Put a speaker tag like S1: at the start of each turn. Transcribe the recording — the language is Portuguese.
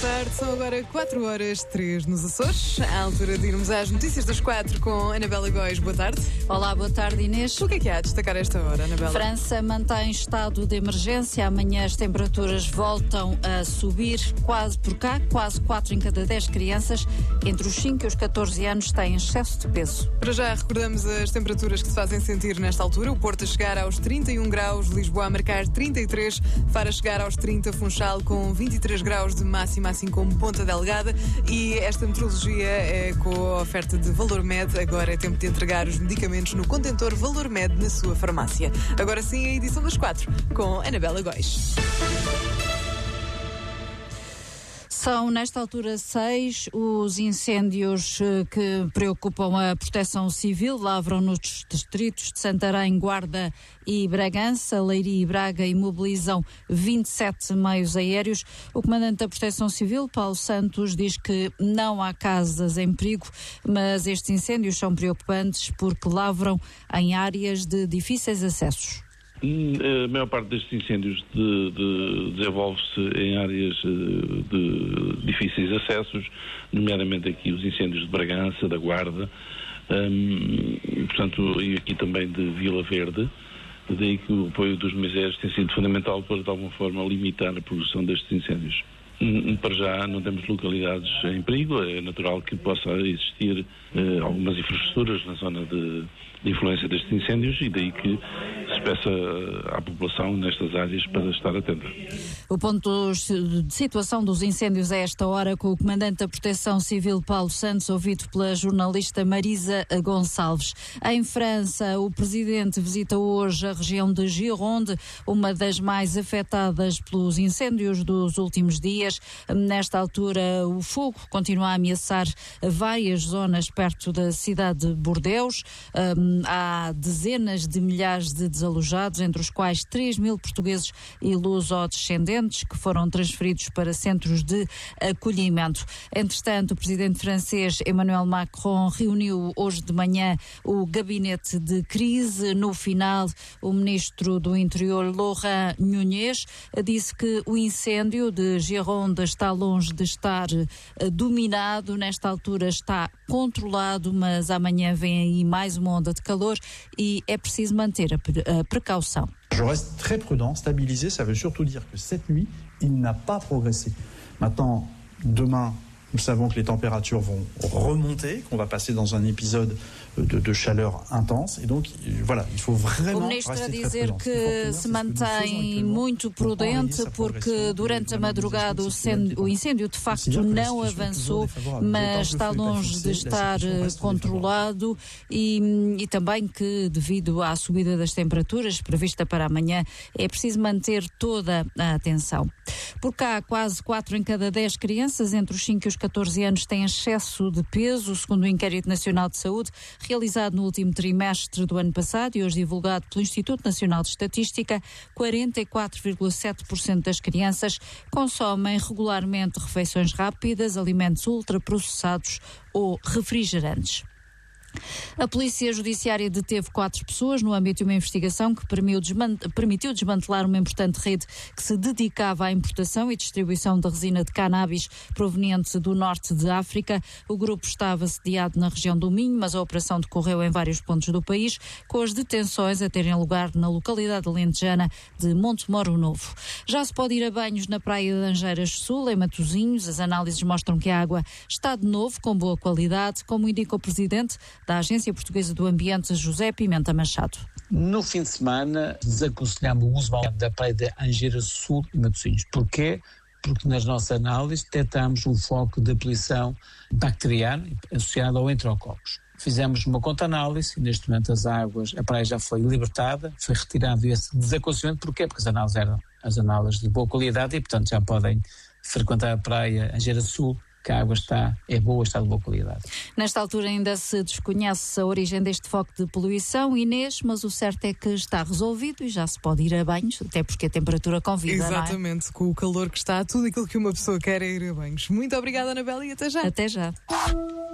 S1: tarde, são agora 4h03 nos Açores. À altura de irmos às notícias das 4 com Anabela Góis. Boa tarde.
S2: Olá, boa tarde, Inês.
S1: O que é que há a destacar esta hora, Anabela?
S2: França mantém estado de emergência. Amanhã as temperaturas voltam a subir quase por cá. Quase 4 em cada 10 crianças entre os 5 e os 14 anos têm excesso de peso.
S1: Para já recordamos as temperaturas que se fazem sentir nesta altura. O Porto a chegar aos 31 graus, Lisboa a marcar 33, Faro a chegar aos 30, Funchal com 23 graus de máxima, assim como Ponta Delgada. E esta meteorologia é com a oferta de Valor Med. Agora é tempo de entregar os medicamentos no contentor Valor Med na sua farmácia. Agora sim, a edição das 4 com Anabela Góis.
S2: São, nesta altura, 6 os incêndios que preocupam a Proteção Civil. Lavram nos distritos de Santarém, Guarda e Bragança, Leiria e Braga, e mobilizam 27 meios aéreos. O comandante da Proteção Civil, Paulo Santos, diz que não há casas em perigo, mas estes incêndios são preocupantes porque lavram em áreas de difíceis acessos.
S3: A maior parte destes incêndios desenvolve-se em áreas de difíceis acessos, nomeadamente aqui os incêndios de Bragança, da Guarda, portanto, e aqui também de Vila Verde. Daí que o apoio dos meios tem sido fundamental para, de alguma forma, limitar a progressão destes incêndios. Para já não temos localidades em perigo, é natural que possa existir algumas infraestruturas na zona de influência destes incêndios, e daí que se peça à população nestas áreas para estar atenta.
S2: O ponto de situação dos incêndios a esta hora com o comandante da Proteção Civil, Paulo Santos, ouvido pela jornalista Marisa Gonçalves. Em França, o presidente visita hoje a região de Gironde, uma das mais afetadas pelos incêndios dos últimos dias. Nesta altura, o fogo continua a ameaçar várias zonas perto da cidade de Bordeaux. Há dezenas de milhares de desalojados, entre os quais 3.000 portugueses e luso-descendentes, que foram transferidos para centros de acolhimento. Entretanto, o presidente francês Emmanuel Macron reuniu hoje de manhã o gabinete de crise. No final, o ministro do Interior, Laurent Nunez, disse que o incêndio de Gironde está longe de estar dominado. Nesta altura está controlado, mas amanhã vem aí mais uma onda de calor e é preciso manter a precaução.
S4: Je reste très prudent, stabilisé, ça veut surtout dire que cette nuit, il n'a pas progressé. Maintenant, demain, nous savons que les températures vont remonter, qu'on va passer dans un épisode de chaleur intense, et donc voilà, il faut vraiment rester très prudent.
S2: O ministro a dizer que se mantém muito prudente porque durante a madrugada o incêndio de facto não avançou, mas está longe de estar controlado, e também que devido à subida das temperaturas prevista para amanhã é preciso manter toda a atenção. Por cá, quase 4 em cada 10 crianças entre os 5 e os 14 anos têm excesso de peso, segundo o Inquérito Nacional de Saúde, realizado no último trimestre do ano passado e hoje divulgado pelo Instituto Nacional de Estatística. 44,7% das crianças consomem regularmente refeições rápidas, alimentos ultraprocessados ou refrigerantes. A Polícia Judiciária deteve 4 pessoas no âmbito de uma investigação que permitiu desmantelar uma importante rede que se dedicava à importação e distribuição de resina de cannabis proveniente do norte de África. O grupo estava sediado na região do Minho, mas a operação decorreu em vários pontos do país, com as detenções a terem lugar na localidade alentejana de Montemoro Novo. Já se pode ir a banhos na praia de Angeiras Sul, em Matosinhos. As análises mostram que a água está de novo com boa qualidade, como indica o presidente da Agência Portuguesa do Ambiente, José Pimenta Machado.
S5: No fim de semana, desaconselhamos o uso da praia de Angeiras Sul e Matosinhos. Porquê? Porque nas nossas análises detectamos um foco de poluição bacteriana associado ao enterococos. Fizemos uma conta-análise e neste momento a praia já foi libertada, foi retirado esse desaconselhamento. Porquê? Porque as análises eram as análises de boa qualidade e, portanto, já podem frequentar a praia Angeiras Sul, que a água está de boa qualidade.
S2: Nesta altura ainda se desconhece a origem deste foco de poluição, Inês, mas o certo é que está resolvido e já se pode ir a banhos, até porque a temperatura convida.
S1: Exatamente, não é? Com o calor que está, tudo aquilo que uma pessoa quer é ir a banhos. Muito obrigada, Anabela, e até já.
S2: Até já.